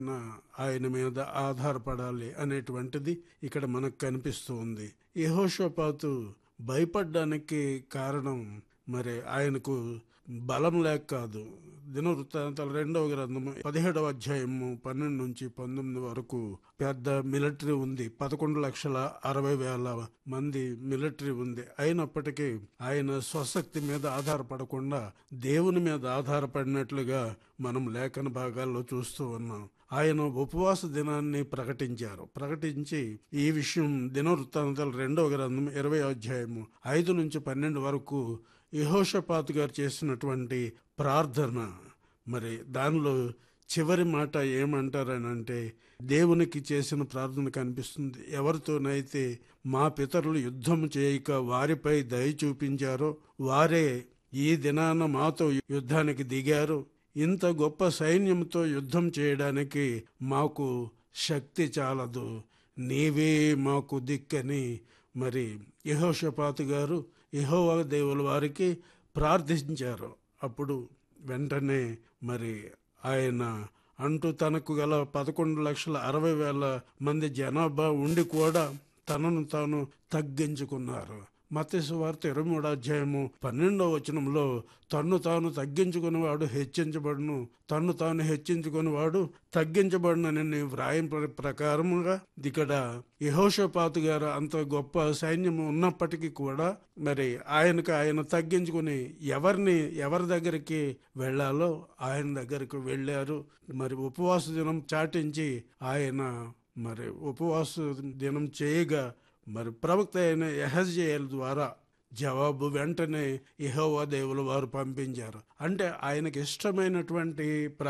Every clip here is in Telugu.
ఆయన మీద ఆధారపడాలి అనేటువంటిది ఇక్కడ మనకు కనిపిస్తూ ఉంది. యెహోషాపాతు భయపడ్డానికి కారణం మరి ఆయనకు బలం లేక కాదు. దినవృత్తాంతాలు 2వ గ్రంథము 17వ అధ్యాయము 12 నుంచి 19 వరకు పెద్ద మిలిటరీ ఉంది. 11,60,000 మంది మిలిటరీ ఉంది. అయినప్పటికీ ఆయన స్వశక్తి మీద ఆధారపడకుండా దేవుని మీద ఆధారపడినట్లుగా మనం లేఖన భాగాల్లో చూస్తూ ఉన్నాం. ఆయన ఉపవాస దినాన్ని ప్రకటించి ఈ విషయం దినవృత్తాంతాలు 2వ గ్రంథం 20వ అధ్యాయము 5 నుంచి 12 వరకు యెహోషాపాతు గారు చేసినటువంటి ప్రార్థన. మరి దానిలో చివరి మాట ఏమంటారనంటే, దేవునికి చేసిన ప్రార్థన కనిపిస్తుంది. ఎవరితోనైతే మా పితరులు యుద్ధం చేయక వారిపై దయ చూపించారో వారే ఈ దినాన మాతో యుద్ధానికి దిగారు. ఇంత గొప్ప సైన్యంతో యుద్ధం చేయడానికి మాకు శక్తి చాలదు, నీవే మాకు దిక్కని మరి యెహోషాపాతు గారు యెహోవా దేవుల వారికి ప్రార్థించారు. అప్పుడు వెంటనే మరి ఆయన అంటూ తనకు గల 11,60,000 మంది జనాభా ఉండి కూడా తనను తాను తగ్గించుకున్నారు. మత్తయి సువార్త 23వ అధ్యాయము 12వ వచనంలో తన్ను తాను తగ్గించుకునేవాడు హెచ్చించబడును, తన్ను తాను హెచ్చించుకునేవాడు తగ్గించబడునని వ్రాయింపు ప్రకారముగా ఇక్కడ యెహోషాపాతు గారు అంత గొప్ప సైన్యం ఉన్నప్పటికీ కూడా మరి ఆయన తగ్గించుకుని ఎవరి దగ్గరికి వెళ్ళాలో ఆయన దగ్గరికి వెళ్ళారు. మరి ఉపవాస దినం చాటించి ఆయన మరి ఉపవాస దినం చేయగా మరి ప్రవక్త అయిన యెహెజ్కేలు ద్వారా జవాబు వెంటనే యెహోవా దేవుల వారు పంపించారు. అంటే ఆయనకి ఇష్టమైనటువంటి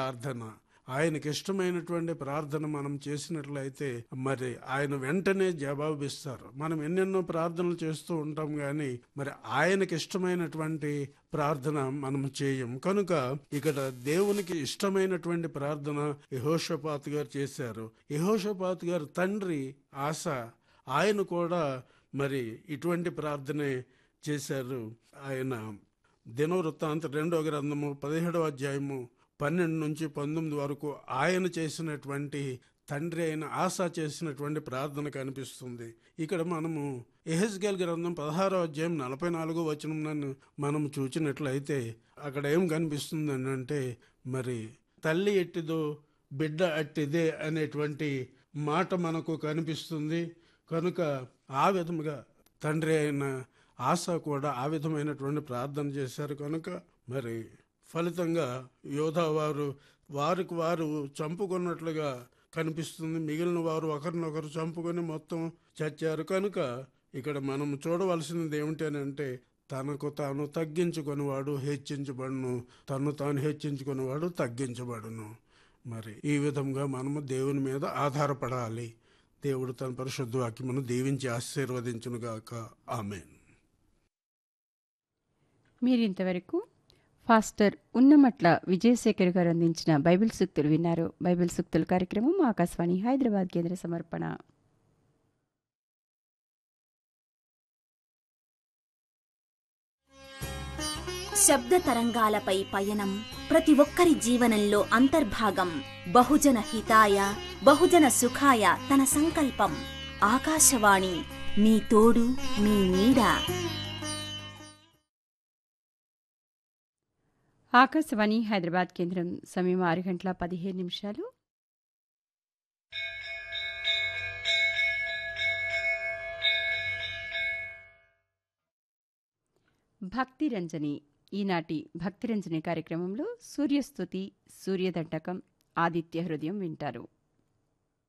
ప్రార్థన మనం చేసినట్లయితే మరి ఆయన వెంటనే జవాబిస్తారు. మనం ఎన్నెన్నో ప్రార్థనలు చేస్తూ ఉంటాం కానీ మరి ఆయనకి ఇష్టమైనటువంటి ప్రార్థన మనం చేయం. కనుక ఇక్కడ దేవునికి ఇష్టమైనటువంటి ప్రార్థన యెహోషాపాతు గారు చేశారు. యెహోషాపాతు గారు తండ్రి ఆస ఆయన కూడా మరి ఇటువంటి ప్రార్థనే చేశారు. ఆయన దినవృత్తాంత 2వ గ్రంథము 17వ అధ్యాయము 12 నుంచి 19 వరకు ఆయన చేసినటువంటి తండ్రి అయిన ఆసా చేసినటువంటి ప్రార్థన కనిపిస్తుంది. ఇక్కడ మనము యెహెజ్కేలు గ్రంథం 16వ అధ్యాయం 44వ వచనం మనం చూచినట్లయితే అక్కడ ఏం కనిపిస్తుంది అంటే మరి తల్లి ఎట్టిదో బిడ్డ అట్టిదే అనేటువంటి మాట మనకు కనిపిస్తుంది. కనుక ఆ విధముగా తండ్రి అయిన ఆసా కూడా ఆ విధమైనటువంటి ప్రార్థన చేశారు. కనుక మరి ఫలితంగా యోధా వారికి వారు చంపుకున్నట్లుగా కనిపిస్తుంది. మిగిలిన వారు ఒకరినొకరు చంపుకొని మొత్తం చచ్చారు. కనుక ఇక్కడ మనం చూడవలసినది ఏమిటనంటే తనకు తాను తగ్గించుకునేవాడు హెచ్చించబడును, తను తాను హెచ్చించుకునేవాడు తగ్గించబడును. మరి ఈ విధంగా మనము దేవుని మీద ఆధారపడాలి. దేవుడు తన పరిశుద్ధ వాక్యమును దీవించి ఆశీర్వదించునుగాక. ఆమేన్. మీరింతవరకు ఫాస్టర్ ఉన్నమట్ల విజయశేఖర్ గారు అందించిన బైబిల్ సూక్తులు విన్నారు. బైబిల్ సూక్తుల కార్యక్రమం ఆకాశవాణి హైదరాబాద్ కేంద్ర సమర్పణ. శబ్ద తరంగాలపై పయనం ప్రతి ఒక్కరి జీవనంలో అంతర్భాగం. బహుజన హితాయ బహుజన సుఖాయ తన సంకల్పం. ఆకాశవాణి మీ తోడు మీ నీడ. ఆకాశవాణి హైదరాబాద్ కేంద్రం సమయం 6:15. భక్తిరంజని. ఈనాటి భక్తిరంజని కార్యక్రమంలో సూర్యస్తుతి, సూర్యదండకం, ఆదిత్య హృదయం వింటారు.